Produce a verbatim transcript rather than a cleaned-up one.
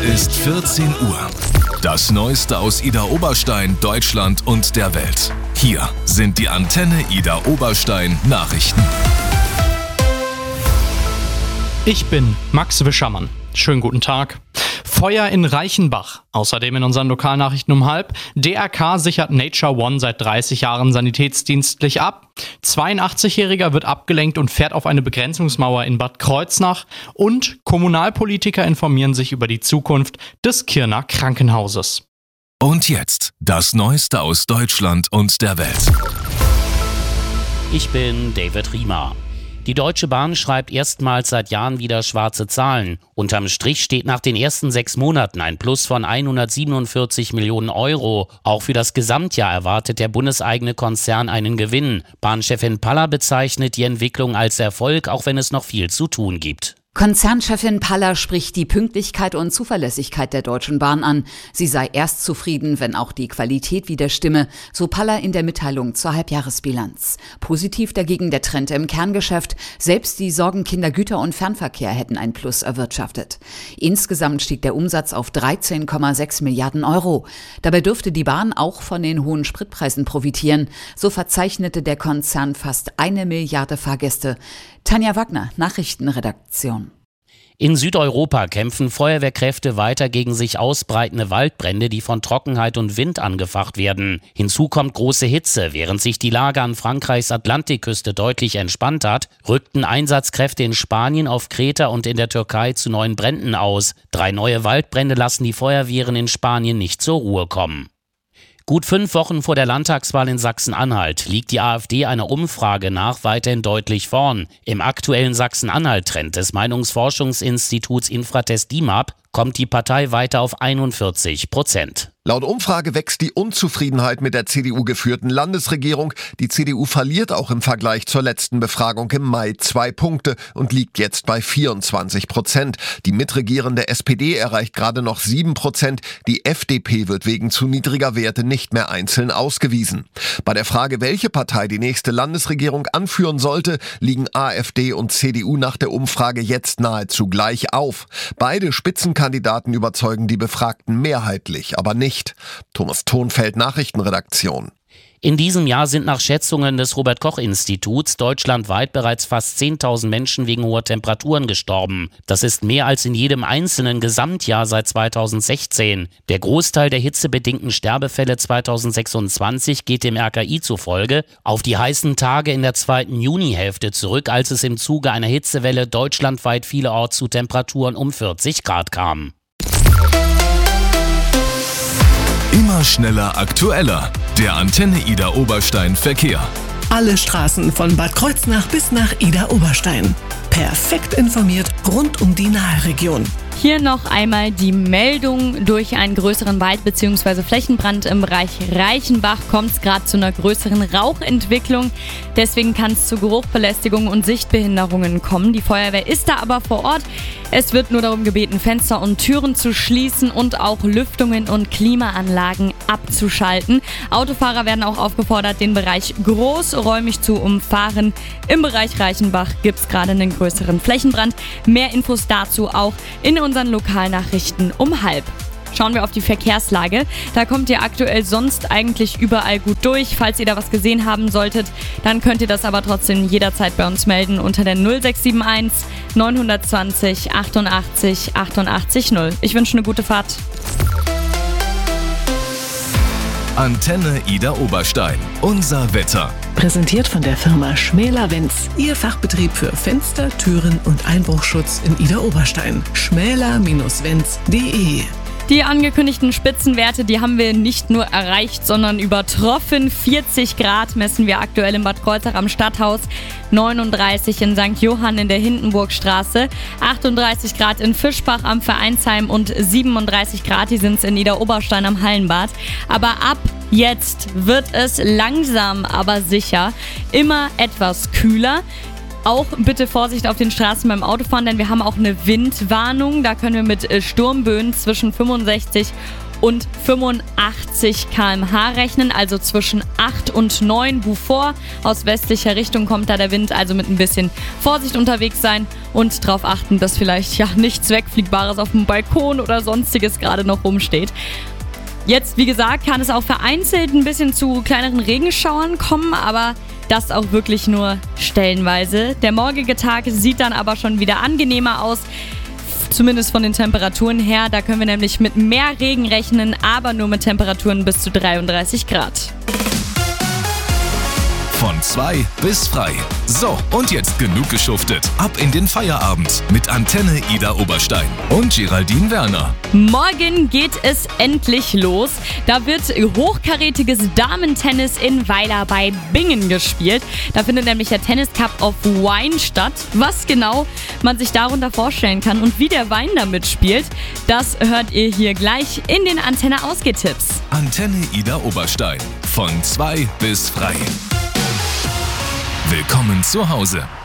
ist vierzehn Uhr. Das Neueste aus Idar Oberstein, Deutschland und der Welt. Hier sind die Antenne Idar Oberstein Nachrichten. Ich bin Max Wischermann. Schönen guten Tag. Feuer in Reichenbach. Außerdem in unseren Lokalnachrichten um halb. D R K sichert Nature One seit dreißig Jahren sanitätsdienstlich ab. zweiundachtzig-Jähriger wird abgelenkt und fährt auf eine Begrenzungsmauer in Bad Kreuznach. Und Kommunalpolitiker informieren sich über die Zukunft des Kirner Krankenhauses. Und jetzt das Neueste aus Deutschland und der Welt. Ich bin David Riemer. Die Deutsche Bahn schreibt erstmals seit Jahren wieder schwarze Zahlen. Unterm Strich steht nach den ersten sechs Monaten ein Plus von hundertsiebenundvierzig Millionen Euro. Auch für das Gesamtjahr erwartet der bundeseigene Konzern einen Gewinn. Bahnchefin Paller bezeichnet die Entwicklung als Erfolg, auch wenn es noch viel zu tun gibt. Konzernchefin Paller spricht die Pünktlichkeit und Zuverlässigkeit der Deutschen Bahn an. Sie sei erst zufrieden, wenn auch die Qualität wieder stimme, so Paller in der Mitteilung zur Halbjahresbilanz. Positiv dagegen der Trend im Kerngeschäft. Selbst die Sorgenkinder Güter- und Fernverkehr hätten ein Plus erwirtschaftet. Insgesamt stieg der Umsatz auf dreizehn Komma sechs Milliarden Euro. Dabei dürfte die Bahn auch von den hohen Spritpreisen profitieren. So verzeichnete der Konzern fast eine Milliarde Fahrgäste. Tanja Wagner, Nachrichtenredaktion. In Südeuropa kämpfen Feuerwehrkräfte weiter gegen sich ausbreitende Waldbrände, die von Trockenheit und Wind angefacht werden. Hinzu kommt große Hitze. Während sich die Lage an Frankreichs Atlantikküste deutlich entspannt hat, rückten Einsatzkräfte in Spanien, auf Kreta und in der Türkei zu neuen Bränden aus. Drei neue Waldbrände lassen die Feuerwehren in Spanien nicht zur Ruhe kommen. Gut fünf Wochen vor der Landtagswahl in Sachsen-Anhalt liegt die AfD einer Umfrage nach weiterhin deutlich vorn. Im aktuellen Sachsen-Anhalt-Trend des Meinungsforschungsinstituts Infratest D I M A P kommt die Partei weiter auf einundvierzig Prozent. Laut Umfrage wächst die Unzufriedenheit mit der C D U-geführten Landesregierung. Die C D U verliert auch im Vergleich zur letzten Befragung im Mai zwei Punkte und liegt jetzt bei vierundzwanzig Prozent. Die mitregierende S P D erreicht gerade noch sieben Prozent. Die F D P wird wegen zu niedriger Werte nicht mehr einzeln ausgewiesen. Bei der Frage, welche Partei die nächste Landesregierung anführen sollte, liegen AfD und C D U nach der Umfrage jetzt nahezu gleich auf. Beide Spitzenkandidaten überzeugen die Befragten mehrheitlich, aber nicht. Thomas Thonfeld, Nachrichtenredaktion. In diesem Jahr sind nach Schätzungen des Robert-Koch-Instituts deutschlandweit bereits fast zehntausend Menschen wegen hoher Temperaturen gestorben. Das ist mehr als in jedem einzelnen Gesamtjahr seit zweitausendsechzehn. Der Großteil der hitzebedingten Sterbefälle zweitausendsechsundzwanzig geht dem R K I zufolge auf die heißen Tage in der zweiten Junihälfte zurück, als es im Zuge einer Hitzewelle deutschlandweit vielerorts zu Temperaturen um vierzig Grad kam. Immer schneller, aktueller. Der Antenne Idar Oberstein Verkehr. Alle Straßen von Bad Kreuznach bis nach Idar Oberstein. Perfekt informiert rund um die Naheregion. Hier noch einmal die Meldung: Durch einen größeren Wald- bzw. Flächenbrand im Bereich Reichenbach kommt es gerade zu einer größeren Rauchentwicklung. Deswegen kann es zu Geruchsbelästigungen und Sichtbehinderungen kommen. Die Feuerwehr ist da aber vor Ort. Es wird nur darum gebeten, Fenster und Türen zu schließen und auch Lüftungen und Klimaanlagen abzuschalten. Autofahrer werden auch aufgefordert, den Bereich großräumig zu umfahren. Im Bereich Reichenbach gibt es gerade einen größeren Flächenbrand. Mehr Infos dazu auch in unseren Lokalnachrichten um halb. Schauen wir auf die Verkehrslage. Da kommt ihr aktuell sonst eigentlich überall gut durch. Falls ihr da was gesehen haben solltet, dann könnt ihr das aber trotzdem jederzeit bei uns melden unter der null sechs sieben eins neun zwei null achtundachtzig achtundachtzig null. Ich wünsche eine gute Fahrt. Antenne Idar Oberstein. Unser Wetter. Präsentiert von der Firma Schmäler-Wenz. Ihr Fachbetrieb für Fenster, Türen und Einbruchschutz in Idar Oberstein. schmäler Bindestrich wenz punkt de. Die angekündigten Spitzenwerte, die haben wir nicht nur erreicht, sondern übertroffen. vierzig Grad messen wir aktuell in Bad Kreuznach am Stadthaus, neununddreißig in Sankt Johann in der Hindenburgstraße, achtunddreißig Grad in Fischbach am Vereinsheim und siebenunddreißig Grad, die sind es in Idar Oberstein am Hallenbad. Aber ab jetzt wird es langsam, aber sicher immer etwas kühler. Auch bitte Vorsicht auf den Straßen beim Autofahren, denn wir haben auch eine Windwarnung. Da können wir mit Sturmböen zwischen fünfundsechzig und fünfundachtzig Kilometer pro Stunde rechnen, also zwischen acht und neun Beaufort. Aus westlicher Richtung kommt da der Wind, also mit ein bisschen Vorsicht unterwegs sein und darauf achten, dass vielleicht ja nichts Wegfliegbares auf dem Balkon oder sonstiges gerade noch rumsteht. Jetzt, wie gesagt, kann es auch vereinzelt ein bisschen zu kleineren Regenschauern kommen, aber das auch wirklich nur stellenweise. Der morgige Tag sieht dann aber schon wieder angenehmer aus, zumindest von den Temperaturen her. Da können wir nämlich mit mehr Regen rechnen, aber nur mit Temperaturen bis zu dreiunddreißig Grad. Von zwei bis frei. So, und jetzt genug geschuftet. Ab in den Feierabend mit Antenne Ida Oberstein und Geraldine Werner. Morgen geht es endlich los. Da wird hochkarätiges Damentennis in Weiler bei Bingen gespielt. Da findet nämlich der Tennis Cup of Wine statt. Was genau man sich darunter vorstellen kann und wie der Wein da mitspielt, das hört ihr hier gleich in den Antenne Ausgehtipps. Antenne Ida Oberstein. Von zwei bis frei. Willkommen zu Hause.